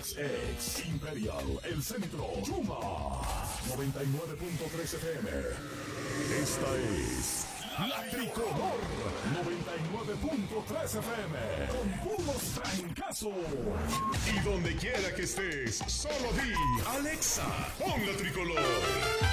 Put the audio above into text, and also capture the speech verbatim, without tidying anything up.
Ex, ex, Imperial, El Centro, Yuma, noventa y nueve punto tres F M. Esta es La Tricolor, noventa y nueve punto tres F M, con puros trancazos. Y donde quiera que estés, solo di, Alexa, pon La Tricolor.